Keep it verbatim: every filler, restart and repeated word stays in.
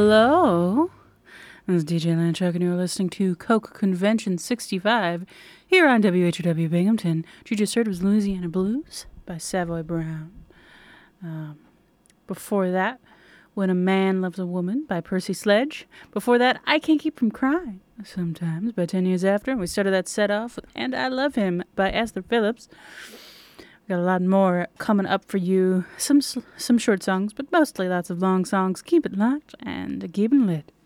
Hello. This is D J Landchuck, and you're listening to Coke Convention sixty-five here on W H O W Binghamton. What you just heard was Louisiana Blues by Savoy Brown. Um, before that, When a Man Loves a Woman by Percy Sledge. Before that, I Can't Keep From Crying Sometimes by ten years After. And we started that set off with And I Love Him by Esther Phillips. Got a lot more coming up for you. Some some short songs, but mostly lots of long songs. Keep it locked and keep it lit.